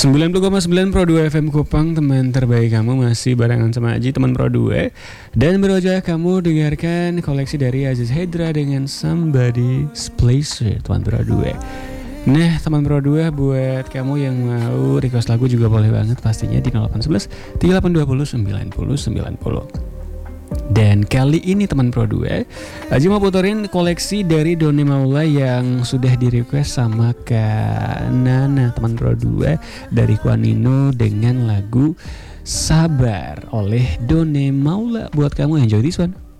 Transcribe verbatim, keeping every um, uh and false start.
sembilan puluh koma sembilan Pro dua F M Kupang, teman terbaik kamu, masih barengan sama Aji, teman Pro dua. Dan baru aja kamu dengarkan koleksi dari Aziz Hendra dengan Somebody's Place, teman Pro dua. Nah, teman Pro dua, buat kamu yang mau request lagu juga boleh banget pastinya di nol delapan satu satu tiga delapan dua nol sembilan nol sembilan nol. Dan kali ini teman Pro dua, Aji mau puterin koleksi dari Doni Maula yang sudah di request sama Kak Nana, teman Pro dua, dari Kuanino dengan lagu Sabar oleh Doni Maula. Buat kamu, enjoy this one.